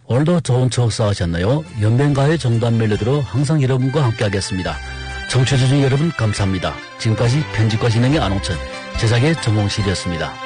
오늘도 좋은 추억 쌓으셨나요? 연변가의 정단 멜로디로 항상 여러분과 함께하겠습니다. 청취자 여러분 감사합니다. 지금까지 편집과 진행의 안홍천, 제작의 정홍실이었습니다.